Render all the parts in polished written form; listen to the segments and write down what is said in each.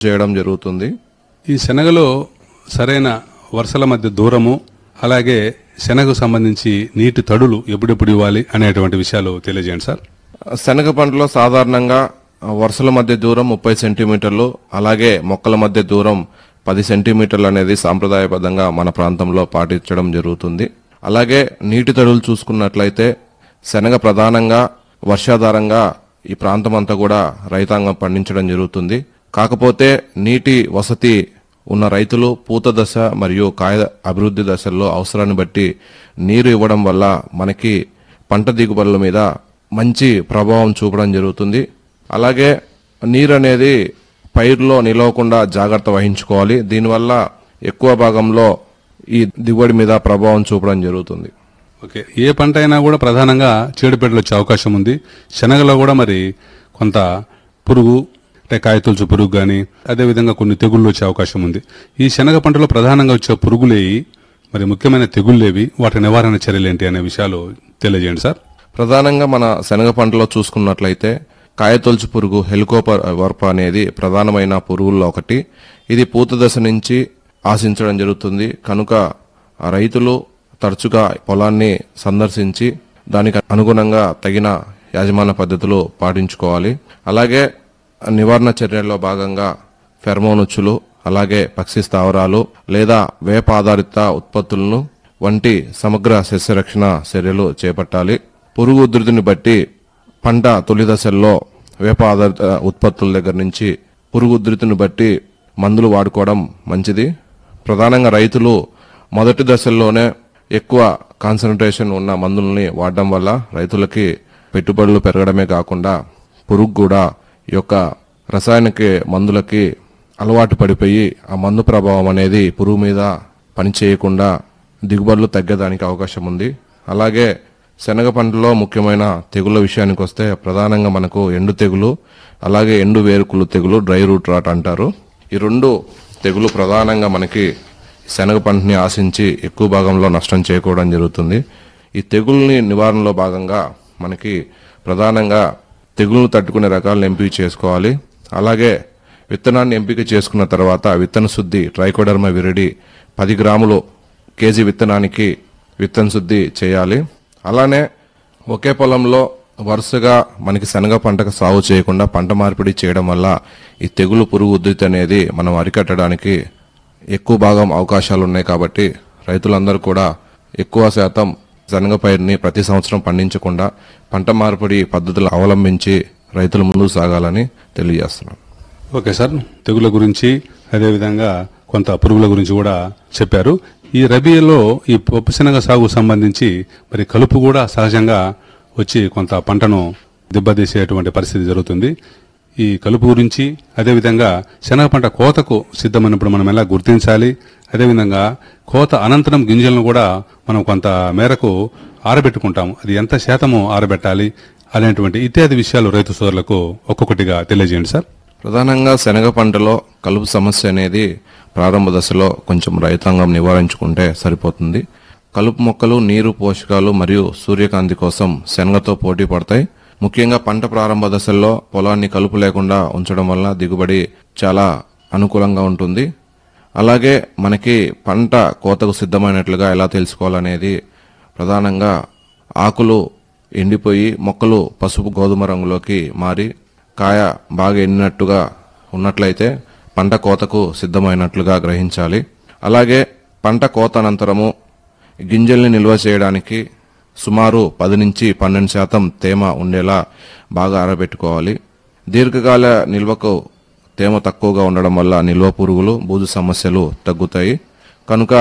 చేయడం జరుగుతుంది. ఈ శనగలో సరైన వరుసల మధ్య దూరము, అలాగే శనగకు సంబంధించి నీటి తడులు ఎప్పుడెప్పుడు ఇవ్వాలి అనేటువంటి విషయాలు తెలియజేయండి సార్. శనగ పంటలో సాధారణంగా వరుసల మధ్య దూరం 30 సెంటీమీటర్లు, అలాగే మొక్కల మధ్య దూరం 10 సెంటీమీటర్లు అనేది సాంప్రదాయబద్ధంగా మన ప్రాంతంలో పాటించడం జరుగుతుంది. అలాగే నీటి తడులు చూసుకున్నట్లయితే శనగ ప్రధానంగా వర్షాధారంగా ఈ ప్రాంతం అంతా కూడా రైతాంగం పండించడం జరుగుతుంది. కాకపోతే నీటి వసతి ఉన్న రైతులు పూత దశ మరియు కాయ అభివృద్ధి దశల్లో అవసరాన్ని బట్టి నీరు ఇవ్వడం వల్ల మనకి పంట దిగుబడుల మీద మంచి ప్రభావం చూపడం జరుగుతుంది. అలాగే నీరు అనేది పైరులో నిలవకుండా జాగ్రత్త వహించుకోవాలి. దీనివల్ల ఎక్కువ భాగంలో ఈ దిగుబడి మీద ప్రభావం చూపడం జరుగుతుంది. ఓకే, ఏ పంట అయినా కూడా ప్రధానంగా చీడపీడలు వచ్చే అవకాశం ఉంది. శనగలో కూడా మరి కొంత పురుగు అంటే కాయతొలుచు పురుగు కానీ అదేవిధంగా కొన్ని తెగుళ్ళు వచ్చే అవకాశం ఉంది. ఈ శనగ పంటలో ప్రధానంగా వచ్చే పురుగులేవి, మరి ముఖ్యమైన తెగుళ్ళేవి, వాటి నివారణ చర్యలేంటి అనే విషయాలు తెలియజేయండి సార్. ప్రధానంగా మన శనగ పంటలో చూసుకున్నట్లయితే కాయతొలుచు పురుగు హెలికోవర్ప అనేది ప్రధానమైన పురుగుల్లో ఒకటి. ఇది పూత దశ నుంచి ఆశించడం జరుగుతుంది. కనుక రైతులు తరచుగా పొలాన్ని సందర్శించి దానికి అనుగుణంగా తగిన యాజమాన్య పద్ధతులు పాటించుకోవాలి. అలాగే నివారణ చర్యల్లో భాగంగా ఫెర్మోన్ ఉచ్చులు, అలాగే పక్షి స్థావరాలు లేదా వేప ఆధారిత ఉత్పత్తులను వంటి సమగ్ర సస్యరక్షణ చర్యలు చేపట్టాలి. పురుగు ఉధృతిని బట్టి పంట తొలి దశల్లో వేప ఆధారిత ఉత్పత్తుల దగ్గర నుంచి పురుగు ఉధృతిని బట్టి మందులు వాడుకోవడం మంచిది. ప్రధానంగా రైతులు మొదటి దశల్లోనే ఎక్కువ కాన్సన్ట్రేషన్ ఉన్న మందుల్ని వాడడం వల్ల రైతులకి పెట్టుబడులు పెరగడమే కాకుండా పురుగు కూడా ఈ యొక్క రసాయనిక మందులకి అలవాటు పడిపోయి ఆ మందు ప్రభావం అనేది పురుగు మీద పనిచేయకుండా దిగుబడులు తగ్గడానికి అవకాశం ఉంది. అలాగే శనగ పంటలో ముఖ్యమైన తెగుళ్ళ విషయానికి వస్తే ప్రధానంగా మనకు ఎండు తెగులు, అలాగే ఎండు వేరుకులు తెగులు, డ్రై రూట్ రాట్ అంటారు. ఈ రెండు తెగులు ప్రధానంగా మనకి శనగ పంటని ఆశించి ఎక్కువ భాగంలో నష్టం చేకూడడం జరుగుతుంది. ఈ తెగుల్ని నివారణలో భాగంగా మనకి ప్రధానంగా తెగులను తట్టుకునే రకాలను ఎంపిక చేసుకోవాలి. అలాగే విత్తనాన్ని ఎంపిక చేసుకున్న తర్వాత విత్తన శుద్ధి ట్రైకోడర్మా విరిడి 10 గ్రాములు కేజీ విత్తనానికి విత్తన శుద్ధి చేయాలి. అలానే ఒకే పొలంలో వరుసగా మనకి శనగ పంటకు సాగు చేయకుండా పంట మార్పిడి చేయడం వల్ల ఈ తెగులు పురుగు ఉధృతి అనేది మనం అరికట్టడానికి ఎక్కువ భాగం అవకాశాలు ఉన్నాయి. కాబట్టి రైతులందరూ కూడా ఎక్కువ శాతం శనగ పైరుని ప్రతి సంవత్సరం పండించకుండా పంట మార్పిడి పద్ధతులు అవలంబించి రైతులు ముందుకు సాగాలని తెలియజేస్తున్నాను. ఓకే సార్, తెగుల గురించి అదేవిధంగా కొంత పురుగుల గురించి కూడా చెప్పారు. ఈ రబీలో ఈ పప్పు శనగ సాగు సంబంధించి మరి కలుపు కూడా సహజంగా వచ్చి కొంత పంటను దెబ్బతీసేటువంటి పరిస్థితి జరుగుతుంది. ఈ కలుపు గురించి అదేవిధంగా శనగ పంట కోతకు సిద్ధమైనప్పుడు మనం ఎలా గుర్తించాలి, అదేవిధంగా కోత అనంతరం గింజలను కూడా మనం కొంత మేరకు ఆరబెట్టుకుంటాము, అది ఎంత శాతము ఆరబెట్టాలి అనేటువంటి ఇత్యాది విషయాలు రైతు సోదరులకు ఒక్కొక్కటిగా తెలియజేయండి సార్. ప్రధానంగా శనగ పంటలో కలుపు సమస్య అనేది ప్రారంభ దశలో కొంచెం రైతాంగం నివారించుకుంటే సరిపోతుంది. కలుపు మొక్కలు నీరు, పోషకాలు మరియు సూర్యకాంతి కోసం శనగతో పోటీ పడతాయి. ముఖ్యంగా పంట ప్రారంభ దశల్లో పొలాన్ని కలుపు లేకుండా ఉంచడం వల్ల దిగుబడి చాలా అనుకూలంగా ఉంటుంది. అలాగే మనకి పంట కోతకు సిద్ధమైనట్లుగా ఎలా తెలుసుకోవాలనేది ప్రధానంగా ఆకులు ఎండిపోయి మొక్కలు పసుపు గోధుమ రంగులోకి మారి కాయ బాగా ఎండినట్టుగా ఉన్నట్లయితే పంట కోతకు సిద్ధమైనట్లుగా గ్రహించాలి. అలాగే పంట కోత అనంతరము గింజల్ని నిల్వ చేయడానికి సుమారు 10 నుంచి 12% తేమ ఉండేలా బాగా ఆరబెట్టుకోవాలి. దీర్ఘకాల నిల్వకు తేమ తక్కువగా ఉండడం వల్ల నిల్వ పురుగులు, బూజు సమస్యలు తగ్గుతాయి. కనుక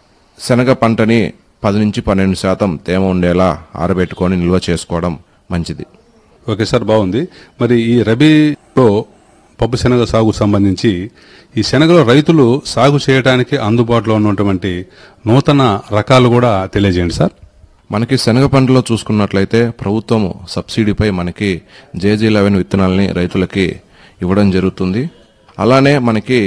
శనగ పంటని 10 నుంచి 12% తేమ ఉండేలా ఆరబెట్టుకొని నిల్వ చేసుకోవడం మంచిది. ఓకే సార్, బాగుంది. మరి ఈ రబీలో పప్పు శనగ సాగు సంబంధించి ఈ శనగలో రైతులు సాగు చేయడానికి అందుబాటులో ఉన్నటువంటి నూతన రకాలు కూడా తెలియజేయండి సార్. మనకి శనగ పంటలో చూసుకున్నట్లయితే ప్రభుత్వం సబ్సిడీపై మనకి JG11 విత్తనాలని రైతులకి ఇవ్వడం జరుగుతుంది. అలానే మనకి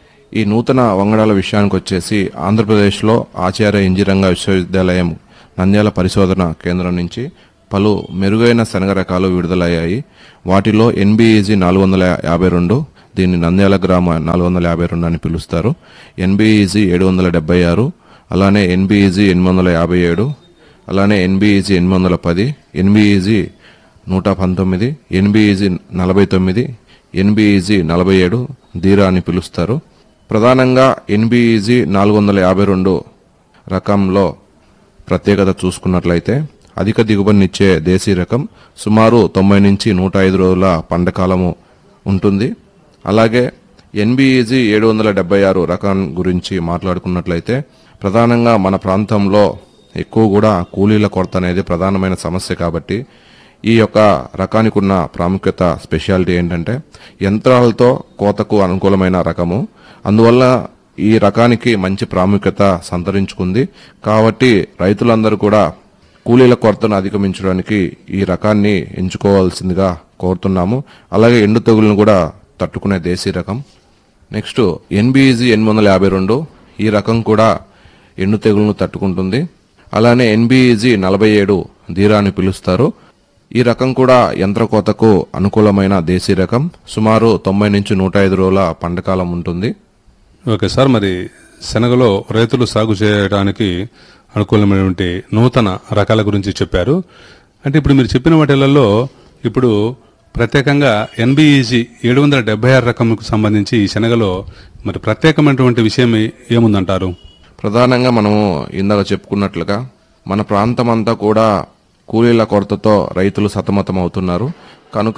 ఈ నూతన వంగడాల విషయానికి వచ్చేసి ఆంధ్రప్రదేశ్లో ఆచార్య ఇంజనీరింగ్ విశ్వవిద్యాలయం నంద్యాల పరిశోధన కేంద్రం నుంచి పలు మెరుగైన శనగ రకాలు విడుదలయ్యాయి. వాటిలో NBEG 452, దీన్ని నంద్యాల గ్రామ 452 అని పిలుస్తారు. ఎన్బిఈజీ 776, అలానే ఎన్బిఈజీ 857, అలానే ఎన్బిఈజీ 810, ఎన్బిఈజీ 119, ఎన్బిఈజీ 49, ఎన్బిఈజీ 47 ధీరా అని పిలుస్తారు. ప్రధానంగా ఎన్బిఈజీ 452 రకంలో ప్రత్యేకత చూసుకున్నట్లయితే అధిక దిగుబడినిచ్చే దేశీ రకం, సుమారు 90 నుంచి 105 రోజుల పంట కాలము ఉంటుంది. అలాగే ఎన్బిఈజీ 776 రకం గురించి మాట్లాడుకున్నట్లయితే ప్రధానంగా మన ప్రాంతంలో ఎక్కువ కూడా కూలీల కొరత అనేది ప్రధానమైన సమస్య కాబట్టి ఈ యొక్క రకానికి ఉన్న ప్రాముఖ్యత స్పెషాలిటీ ఏంటంటే యంత్రాలతో కోతకు అనుకూలమైన రకము. అందువల్ల ఈ రకానికి మంచి ప్రాముఖ్యత సంతరించుకుంది. కాబట్టి రైతులందరూ కూడా కూలీల కొరతను అధిగమించడానికి ఈ రకాన్ని ఎంచుకోవాల్సిందిగా కోరుతున్నాము. అలాగే ఎండు తెగులను కూడా తట్టుకునే దేశీ రకం. నెక్స్ట్ ఎన్బిఈజీ 852 ఈ రకం కూడా ఎండు తెగులను తట్టుకుంటుంది. అలానే ఎన్బిఈజీ 47 ధీరా అని పిలుస్తారు. ఈ రకం కూడా యంత్ర కోతకు అనుకూలమైన దేశీ రకం, సుమారు 90 నుంచి 105 రోజుల పంటకాలం ఉంటుంది. ఓకే సార్, మరి శనగలో రైతులు సాగు చేయడానికి అనుకూలమైనటువంటి నూతన రకాల గురించి చెప్పారు. అంటే ఇప్పుడు మీరు చెప్పిన వాటిలలో ఇప్పుడు ప్రత్యేకంగా ఎన్బిఈజీ 776 రకంకు సంబంధించి ఈ శనగలో మరి ప్రత్యేకమైనటువంటి విషయం ఏముందంటారు? ప్రధానంగా మనము ఇందాక చెప్పుకున్నట్లుగా మన ప్రాంతం అంతా కూడా కూలీల కొరతతో రైతులు సతమతం అవుతున్నారు. కనుక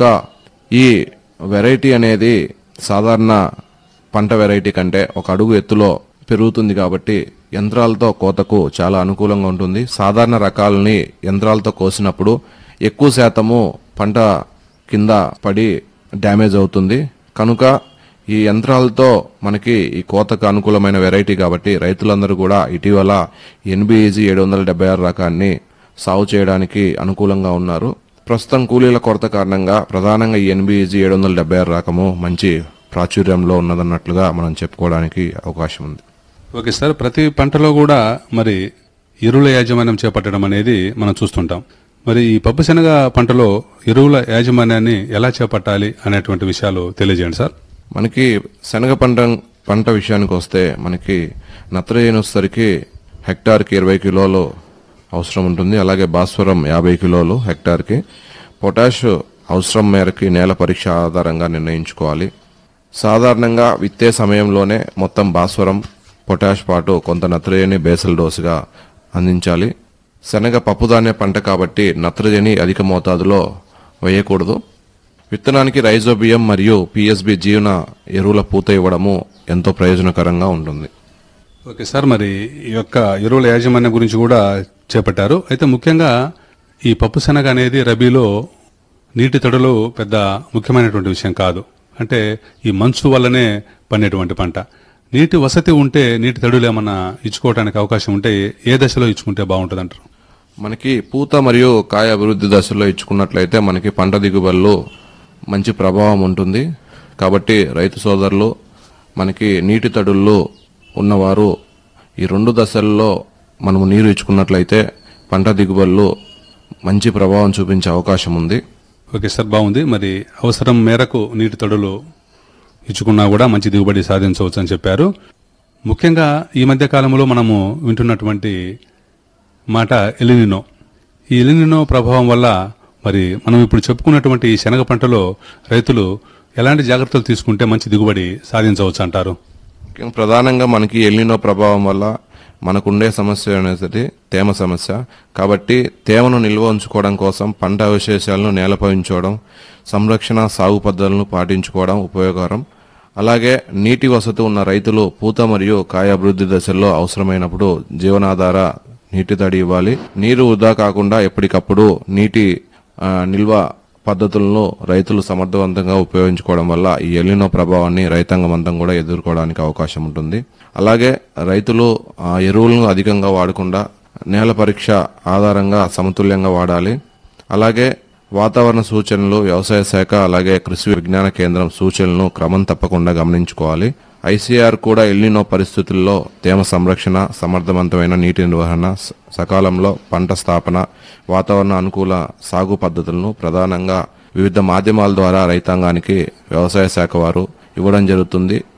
ఈ వెరైటీ అనేది సాధారణ పంట వెరైటీ కంటే ఒక అడుగు ఎత్తులో పెరుగుతుంది కాబట్టి యంత్రాలతో కోతకు చాలా అనుకూలంగా ఉంటుంది. సాధారణ రకాలని యంత్రాలతో కోసినప్పుడు ఎక్కువ శాతము పంట కింద పడి డ్యామేజ్ అవుతుంది. కనుక ఈ యంత్రాలతో మనకి ఈ కోతకు అనుకూలమైన వెరైటీ కాబట్టి రైతులందరూ కూడా ఇటీవల ఎన్బిఈజీ 776 రకాన్ని సాగు చేయడానికి అనుకూలంగా ఉన్నారు. ప్రస్తుతం కూలీల కొరత కారణంగా ప్రధానంగా ఈ ఎన్బిఈజీ 776 రకము మంచి ప్రాచుర్యంలో ఉన్నదన్నట్లుగా మనం చెప్పుకోవడానికి అవకాశం ఉంది. ఓకే సార్, ప్రతి పంటలో కూడా మరి ఎరువుల యాజమాన్యం చేపట్టడం అనేది మనం చూస్తుంటాం. మరి ఈ పప్పు శనగ పంటలో ఎరువుల యాజమాన్యాన్ని ఎలా చేపట్టాలి అనేటువంటి విషయాలు తెలియజేయండి సార్. మనకి శనగ పంట విషయానికి వస్తే మనకి నత్రజని వచ్చేసరికి హెక్టార్కి 20 కిలోలు అవసరం ఉంటుంది. అలాగే భాస్వరం 50 కిలోలు హెక్టార్కి. పొటాష్ అవసరం మేరకి నేల పరీక్ష ఆధారంగా నిర్ణయించుకోవాలి. సాధారణంగా విత్తే సమయంలోనే మొత్తం భాస్వరం, పొటాష్ పాటు కొంత నత్రజని బేసల్ డోసుగా అందించాలి. శనగ పప్పుధాన్య పంట కాబట్టి నత్రజని అధిక మోతాదులో వేయకూడదు. విత్తనానికి రైజోబియం మరియు పిఎస్బి జీవన ఎరువుల పూత ఇవ్వడము ఎంతో ప్రయోజనకరంగా ఉంటుంది. ఓకే సార్, మరి ఈ యొక్క ఎరువుల యాజమాన్యం గురించి కూడా చేపట్టారు. అయితే ముఖ్యంగా ఈ పప్పు శనగ అనేది రబీలో నీటి తడులు పెద్ద ముఖ్యమైనటువంటి విషయం కాదు. అంటే ఈ మంచు వల్లనే పండేటువంటి పంట. నీటి వసతి ఉంటే నీటి తడులు ఏమన్నా ఇచ్చుకోవడానికి అవకాశం ఉంటే ఏ దశలో ఇచ్చుకుంటే బాగుంటుంది అంటారు? మనకి పూత మరియు కాయ అభివృద్ధి దశలో ఇచ్చుకున్నట్లయితే మనకి పంట దిగుబడులు మంచి ప్రభావం ఉంటుంది. కాబట్టి రైతు సోదరులు మనకి నీటి తడుల్లో ఉన్నవారు ఈ 2 దశల్లో మనము నీరు ఇచ్చుకున్నట్లయితే పంట దిగుబడులు మంచి ప్రభావం చూపించే అవకాశం ఉంది. ఓకే సార్, బాగుంది. మరి అవసరం మేరకు నీటి తడులు ఇచ్చుకున్నా కూడా మంచి దిగుబడి సాధించవచ్చు అని చెప్పారు. ముఖ్యంగా ఈ మధ్య కాలంలో మనము వింటున్నటువంటి మాట ఎలినినో. ఈ ఎలినినో ప్రభావం వల్ల మరి మనం ఇప్పుడు చెప్పుకున్నటువంటి ఈ శనగ పంటలో రైతులు ఎలాంటి జాగ్రత్తలు తీసుకుంటే మంచి దిగుబడి సాధించవచ్చు అంటారు? ప్రధానంగా మనకి ఎల్నినో ప్రభావం వల్ల మనకుండే సమస్య అనేది తేమ సమస్య. కాబట్టి తేమను నిల్వ ఉంచుకోవడం కోసం పంట అవశేషాలను నేలపై ఉంచుకోవడం, సంరక్షణ సాగు పద్ధతులను పాటించుకోవడం ఉపయోగకరం. అలాగే నీటి వసతి ఉన్న రైతులు పూత మరియు కాయ అభివృద్ధి దశల్లో అవసరమైనప్పుడు జీవనాధార నీటి తడి ఇవ్వాలి. నీరు వృధా కాకుండా ఎప్పటికప్పుడు నీటి నిల్వ పద్ధతులను రైతులు సమర్థవంతంగా ఉపయోగించుకోవడం వల్ల ఈ ఎల్నినో ప్రభావాన్ని రైతాంగం అంతా కూడా ఎదుర్కోవడానికి అవకాశం ఉంటుంది. అలాగే రైతులు ఎరువులను అధికంగా వాడకుండా నేల పరీక్ష ఆధారంగా సమతుల్యంగా వాడాలి. అలాగే వాతావరణ సూచనలు, వ్యవసాయ శాఖ అలాగే కృషి విజ్ఞాన కేంద్రం సూచనలను క్రమం తప్పకుండా గమనించుకోవాలి. ఐసీఆర్ కూడా ఎల్నినో పరిస్థితుల్లో తేమ సంరక్షణ, సమర్థవంతమైన నీటి నిర్వహణ, సకాలంలో పంట స్థాపన, వాతావరణ అనుకూల సాగు పద్ధతులను ప్రధానంగా వివిధ మాధ్యమాల ద్వారా రైతాంగానికి వ్యవసాయ శాఖ వారు ఇవ్వడం జరుగుతుంది.